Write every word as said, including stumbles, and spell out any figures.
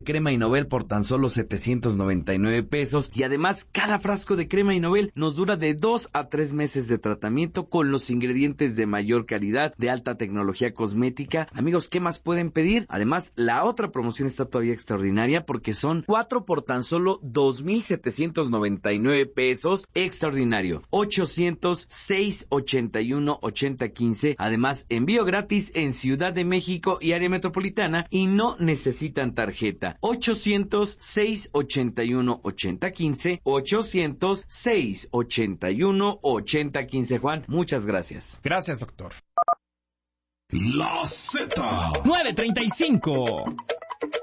crema Innovel por tan solo setecientos noventa y nueve pesos. Y además, cada frasco de crema Innovel nos dura de dos a tres meses de tratamiento con los ingredientes de mayor calidad, de alta tecnología cosmética. Amigos, ¿qué más pueden pedir? Además, la otra promoción está todavía extraordinaria porque son cuatro por tan solo dos mil setecientos noventa y nueve pesos. Extraordinario. ochocientos, seiscientos ochenta y uno, ochenta quince. Además, envío gratis en Ciudad de México y área metropolitana y no necesitan tarjeta. ochocientos, seiscientos ochenta y uno, ochenta quince. ochocientos, seiscientos ochenta y uno, ochenta quince. Juan, muchas gracias. Gracias, doctor. La Z. nueve treinta y cinco.